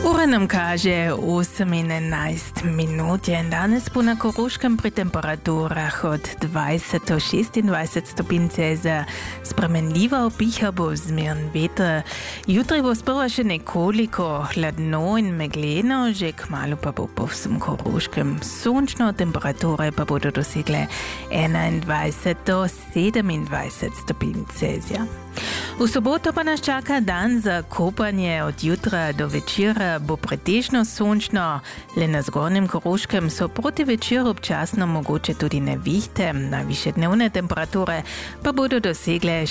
Ura nam kaže 18 minut. Danes bo na Koroškem pri temperaturah od 20 do 26 stopinj Celzija. Spremenljiva opiha bo zmeren veter. Jutri bo sprva še nekoliko hladno in megleno, že kmalu pa bo po vsem Koroškem sončno, temperature pa bodo dosegle 21 do 27 stopinj Celzija. V soboto pa nas čaka dan za kopanje. Od jutra do večera bo pretežno sončno, le na zgornjem Koroškem so proti večeru občasno mogoče tudi nevihte. Najvišje dnevne temperature pa bodo dosegle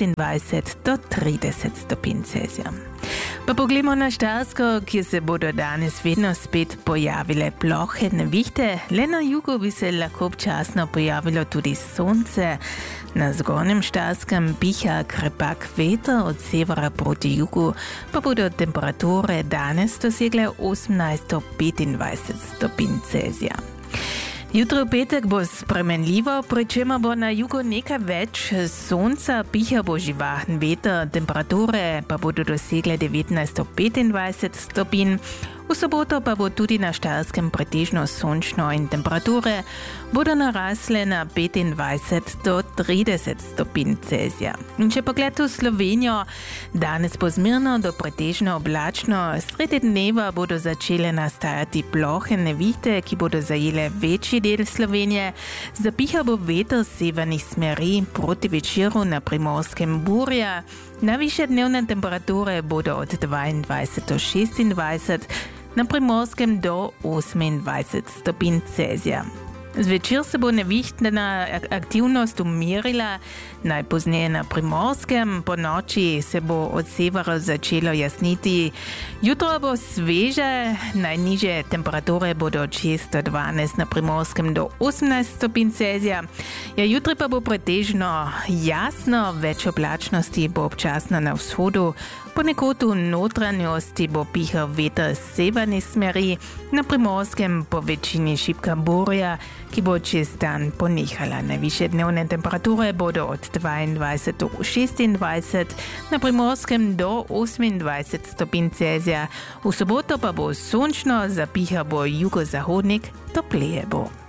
26 do 30 stopinj Celzija. Pa poglejmo na Štajersko, kjer se bodo danes vedno spet pojavile plohe nevihte. Le na jugu bi se lahko občasno pojavilo tudi sonce. Na zgornjem Štajerskem piha krepak veter od severa proti jugu, pa bodo temperature danes dosegle 18 do 25 stopinj Celzija. Jutro v petek bo spremenljivo, pri čemer bo na jugu nekaj več sonca, piha bo živahen veter, temperature pa bodo dosegle 19 do 25 stopinj. V soboto pa bo tudi na Štajerskem pretežno sončno in temperature bodo narasle na 25 do 30 stopinj Celzija. In če pogledamo Slovenijo, danes bo zmerno do pretežno oblačno, sredi dneva bodo začele nastajati plohe nevihte, ki bodo zajele večji del Slovenije. Zapiha bo veter severnih smeri, proti večeru na Primorskem burja. Najvišje dnevne temperature bodo od 22 do 26, na Primorskem do 28 stopinj Celzija. Zvečer se bo nevihtna aktivnost umirila, najpozneje na Primorskem, po noči se bo od severa začelo jasniti. Jutro bo sveže, najnižje temperature bodo od 6 do 12, na Primorskem do 18 stopinj Celzija. Jutri pa bo pretežno jasno, več oblačnosti bo občasno na vzhodu, ponekod v notranjosti bo pihal veter severnih smeri, na Primorskem po večini šibka burja, ki bo čez dan ponehala. Najvišje dnevne temperature bodo od 22 do 26, na Primorskem do 28 stopinj Celzija. V soboto pa bo sončno, zapiha bo jugozahodnik, topleje bo.